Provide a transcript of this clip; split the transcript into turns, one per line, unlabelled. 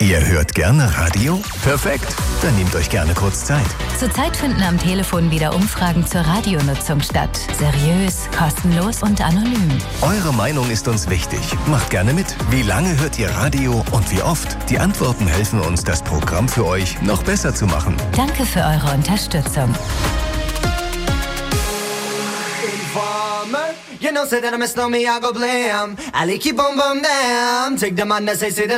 Ihr hört gerne Radio? Perfekt, dann nehmt euch gerne kurz Zeit.
Zurzeit finden am Telefon wieder Umfragen zur Radionutzung statt. Seriös, kostenlos und anonym.
Eure Meinung ist uns wichtig. Macht gerne mit. Wie lange hört ihr Radio und wie oft? Die Antworten helfen uns, das Programm für euch noch besser zu machen.
Danke für eure Unterstützung.
You know, say that I miss no me, I go blam. I like keep on bum down. Take the man that say that